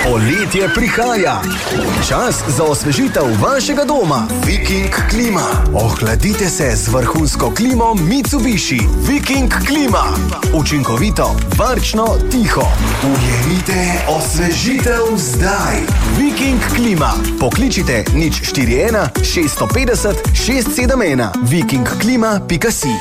Poletje prihaja. Čas za osvežitev vašega doma. Viking klima. Ohladite se z vrhunsko klimo Mitsubishi. Viking klima. Učinkovito, varčno, tiho. Ujemite osvežitev zdaj. Viking klima. Pokličite 041 650 671. vikingklima.si.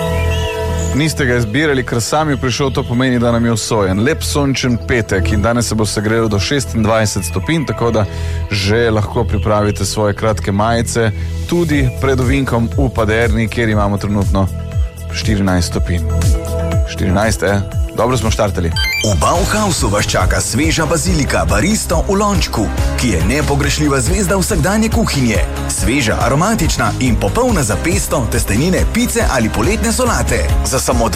Niste ga izbirali, ker sam je prišel, to pomeni, da nam je usojen. Lep sončen petek in danes se bo segrelo do 26 stopinj, tako da že lahko pripravite svoje kratke majice, tudi pred ovinkom v Paderni, kjer imamo trenutno 14 stopinj. 14, Dobro smo štartali. V Bauhausu vas čaka sveža bazilika baristo v lončku, ki je nepogrešljiva zvezda vsakdanje kuhinje. Sveža, aromatična in popolna za pesto, testenine, pice ali poletne solate. Za samo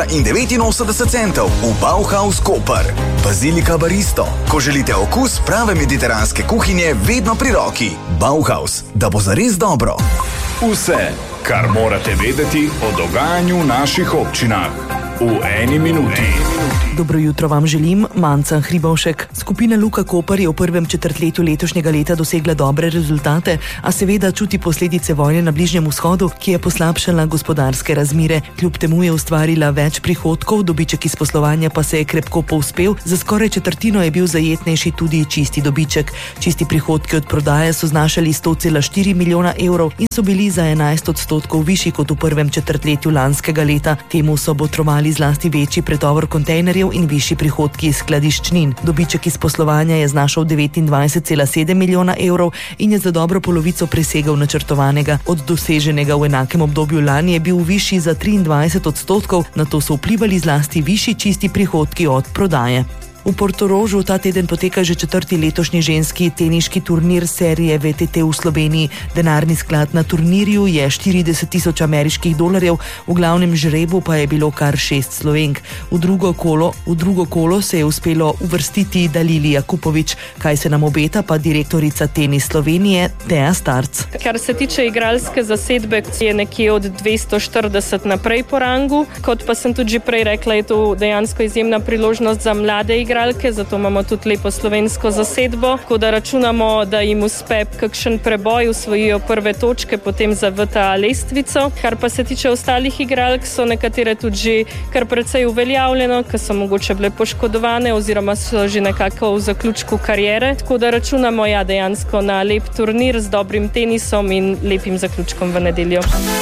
2,89 € v Bauhaus Koper. Bazilika baristo. Ko želite okus prave mediteranske kuhinje, vedno pri roki. Bauhaus, da bo zares dobro. Vse, kar morate vedeti o dogajanju v naših občinah. V eni minuti. Dobro jutro vam želim, Manca Hribovšek. Skupina Luka Koper je v prvem četrtletju letošnjega leta dosegla dobre rezultate, a seveda čuti posledice vojne na Bližnjem vzhodu, ki je poslabšala gospodarske razmere. Kljub temu je ustvarila več prihodkov, dobiček iz poslovanja pa se je krepko povzpel, za skoraj četrtino je bil zajetnejši tudi čisti dobiček. Čisti prihodki od prodaje so znašali 100,4 milijona evrov in so bili za 11% višji kot v prvem četrtletju lanskega leta. Temu so botrovali zlasti večji pretovor kontejnerjev in višji prihodki iz skladiščnin. Dobiček iz poslovanja je znašal 29,7 milijona evrov in je za dobro polovico presegel načrtovanega. Od doseženega v enakem obdobju lani je bil višji za 23%, na to so vplivali zlasti višji čisti prihodki od prodaje. V Portorožu ta teden poteka že 4. letošnji ženski teniški turnir serije VTT v Sloveniji. Denarni sklad na turnirju je 40,000 ameriških dolarjev, v glavnem žrebu pa je bilo kar 6 Slovenk. V drugo kolo se je uspelo uvrstiti Dalili Jakupović. Kaj se nam obeta, pa direktorica Tenis Slovenije Teja Starc. Kar se tiče igralske zasedbe, je nekje od 240 naprej po rangu. Kot pa sem tudi že prej rekla, je to dejansko izjemna priložnost za mlade igralke, zato imamo tudi lepo slovensko zasedbo, tako da računamo, da jim uspe kakšen preboj, usvojijo prve točke, potem za VTA lestvico. Kar pa se tiče ostalih igralk, so nekatere tudi že kar precej uveljavljeno, ker so mogoče bile poškodovane oziroma so že nekako v zaključku kariere, tako da računamo dejansko na lep turnir z dobrim tenisom in lepim zaključkom v nedeljo.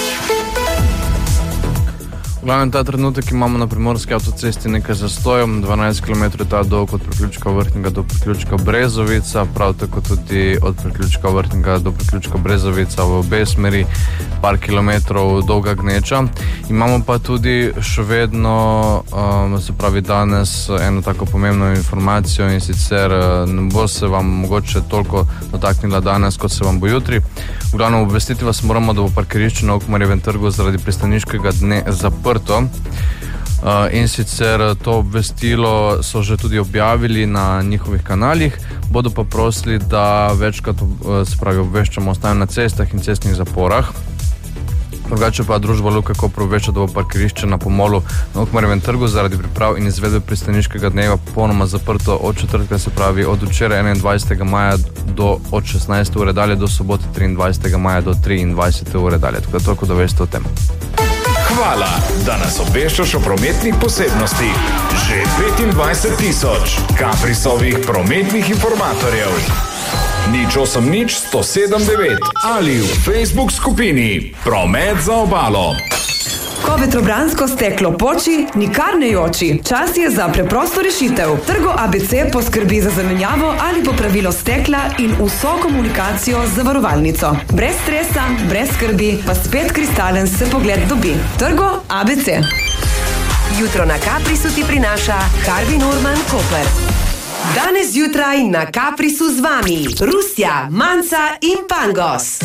V glavnem ta trenutek imamo na primorski avtocesti nekaj zastojev, 12 km je ta dolg od priključka Vrhnika do priključka Brezovica, prav tako tudi od priključka Vrhnika do priključka Brezovica v obe smeri, par kilometrov dolga gneča. Imamo pa tudi še vedno, se pravi danes, eno tako pomembno informacijo in sicer ne bo se vam mogoče toliko dotaknila danes, kot se vam bo jutri. V glavnem obvestiti vas moramo, da bo parkirišče na Ukmarjevem trgu zaradi pristaniškega dne zaprto. In sicer to obvestilo so že tudi objavili na njihovih kanalih, bodo pa prosili, da večkrat obveščamo ostane na cestah in cestnih zaporah. Drugače pa družba Luka Koper obvešča, da bo parkirišče na Pomolu na Ukmarjevem trgu zaradi priprav in izvedbe pristaniškega dneva popolnoma zaprto od četrtka, se pravi od včeraj 21. maja od 16. ure dalje do sobote 23. maja do 23. ure dalje. Tako da toliko, da veste o tem. Hvala, da nas obveščaš o prometnih posebnostih. Že 25,000 Caprisovih prometnih informatorjev. 080 107 9 ali v Facebook skupini Promet za obalo. Ko vetrobransko steklo poči, nikar ne joči. Čas je za preprosto rešitev. Trgo ABC poskrbi za zamenjavo ali popravilo stekla in vso komunikacijo z zavarovalnico. Brez stresa, brez skrbi, pa spet kristalen se pogled dobi. Trgo ABC. Jutro na Caprisu ti prinaša Harvey Norman Koper. Danes zjutraj na Caprisu z vami Rusja, Manca in Pangos.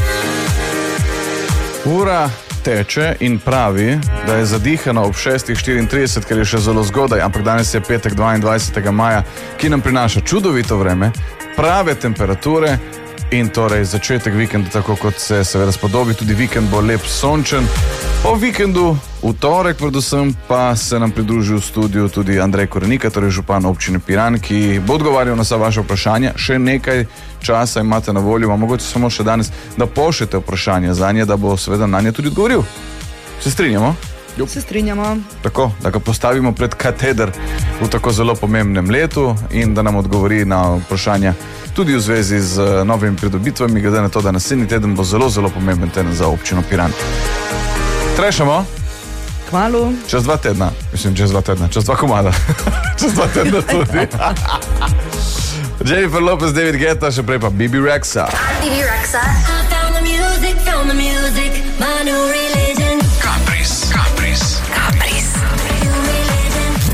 Ura teče in pravi, da je zadihano ob 6:34, ker je še zelo zgodaj, ampak danes je petek 22. maja, ki nam prinaša čudovito vreme, prave temperature In torej začetek vikenda, tako kot se seveda spodobi, tudi vikend bo lep sončen. Po vikendu, v torek predvsem, pa se nam pridruži v studiu tudi Andrej Korenika, torej župan občine Piran, ki bo odgovarjal na vsa vaša vprašanja. Še nekaj časa imate na voljo, mogoče samo še danes, da pošljete vprašanja za nje, da bo seveda na nje tudi odgovoril. Se strinjamo? Se strinjamo. Tako, da ga postavimo pred kateder v tako zelo pomembnem letu in da nam odgovori na vprašanja tudi v zvezi z novimi pridobitvami, glede na to, da naslednji teden bo zelo, zelo pomemben teden za občino Piran. Trešamo? Kmalu. Čez 2 tedna. Mislim, čez 2 tedna. Čez 2 komada. Čez 2 tedna tudi. Jennifer Lopez, David Guetta, še prej pa Bibi Rexha. Bibi Rexha. I found the music, my new religion.